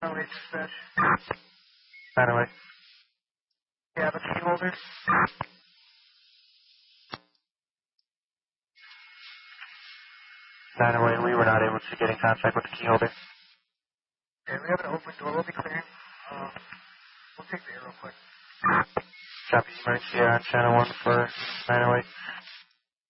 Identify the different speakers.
Speaker 1: Oh, wait, dispatch.
Speaker 2: 908.
Speaker 1: Yeah, the key holder.
Speaker 2: 908, we were not able to get in contact with the key holder.
Speaker 1: Yeah, we have an open door. We'll be clearing. We'll take the air real quick.
Speaker 2: Copy emergency on channel 1 for 908.